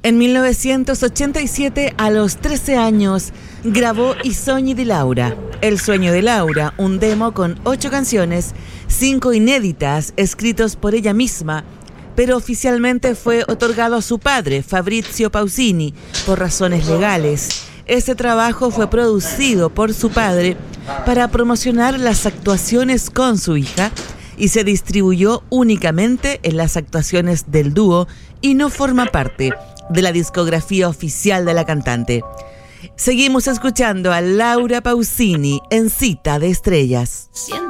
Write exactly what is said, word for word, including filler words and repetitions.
En mil novecientos ochenta y siete, a los trece años, grabó I sogni di Laura, El sueño de Laura, un demo con ocho canciones, cinco inéditas, escritos por ella misma, pero oficialmente fue otorgado a su padre, Fabrizio Pausini, por razones legales. Este trabajo fue producido por su padre para promocionar las actuaciones con su hija y se distribuyó únicamente en las actuaciones del dúo y no forma parte de la discografía oficial de la cantante. Seguimos escuchando a Laura Pausini en Cita de Estrellas. Siento